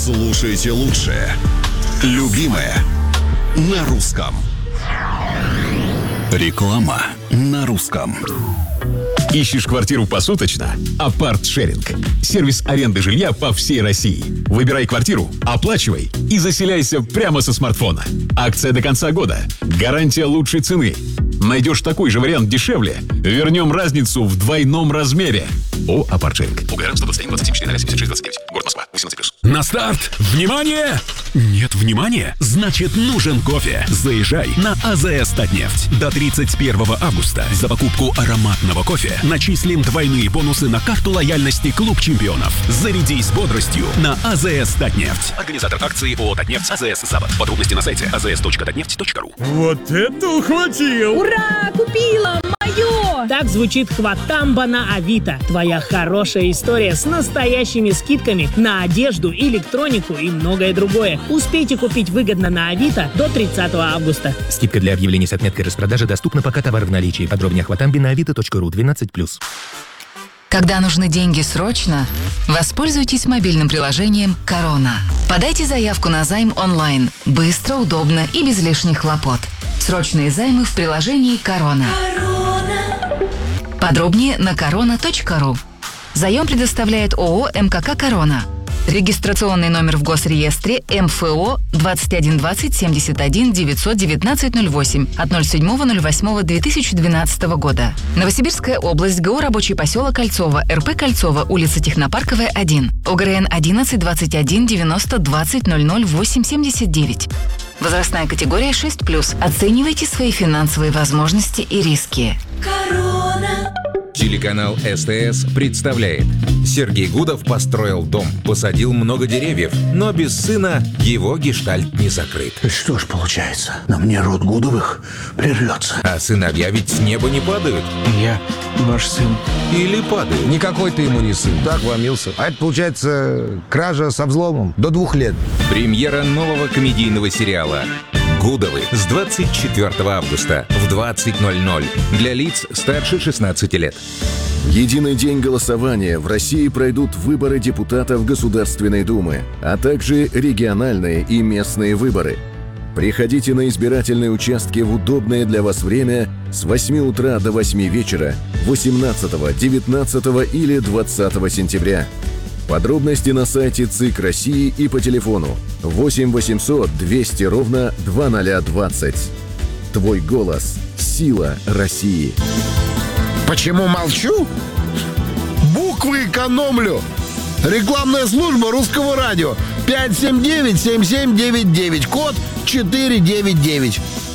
Слушайте лучшее. Любимое на русском. Реклама на русском. Ищешь квартиру посуточно? Апарт-шеринг. Сервис аренды жилья по всей России. Выбирай квартиру, оплачивай и заселяйся прямо со смартфона. Акция до конца года. Гарантия лучшей цены. Найдешь такой же вариант дешевле? Вернем разницу в двойном размере. О, апарт-шеринг. УГРН 121 27 4 76 29. Город Москва. 18+. На старт! Внимание! Нет внимания? Значит, нужен кофе. Заезжай на АЗС «Татнефть». До 31 августа за покупку ароматного кофе начислим двойные бонусы на карту лояльности «Клуб чемпионов». Зарядись бодростью на АЗС «Татнефть». Организатор акции ООО «Татнефть» АЗС «Запад». Подробности на сайте azs.tatneft.ru. Вот это ухватил! Ура! Купила! Мое! Так звучит «Хватамба» на Авито. Твоя хорошая история с настоящими скидками на одежду, электронику и многое другое. Успейте купить выгодно на Авито до 30 августа. Скидка для объявлений с отметкой распродажи доступна, пока товар в наличии. Подробнее о «Хватамбе» на avito.ru 12+. Когда нужны деньги срочно, воспользуйтесь мобильным приложением «Корона». Подайте заявку на займ онлайн. Быстро, удобно и без лишних хлопот. Срочные займы в приложении «Корона». Подробнее на korona.ru. Заем предоставляет ООО «МКК Корона». Регистрационный номер в Госреестре МФО 2120 71 919 08 от 07.08.2012 года. Новосибирская область, ГО «Рабочий поселок Кольцово», РП Кольцово, улица Технопарковая, 1. ОГРН 11 21 90 20 00 8 79. Возрастная категория 6+. Оценивайте свои финансовые возможности и риски. Телеканал СТС представляет. Сергей Гудов построил дом, посадил много деревьев, но без сына его гештальт не закрыт. Что ж получается, на мне род Гудовых прервется. А сыновья ведь с неба не падают. Я ваш сын. Или падают. Никакой ты ему не сын. Так вломился. А это получается кража со взломом до 2 лет. Премьера нового комедийного сериала «Гудовы» с 24 августа в 20:00 для лиц старше 16 лет. В единый день голосования в России пройдут выборы депутатов Государственной Думы, а также региональные и местные выборы. Приходите на избирательные участки в удобное для вас время с 8 утра до 8 вечера 18, 19 или 20 сентября. Подробности на сайте ЦИК России и по телефону 8 800 200 ровно 2020. Твой голос – сила России. Почему молчу? Буквы экономлю. Рекламная служба Русского радио. 579-7799. Код 499.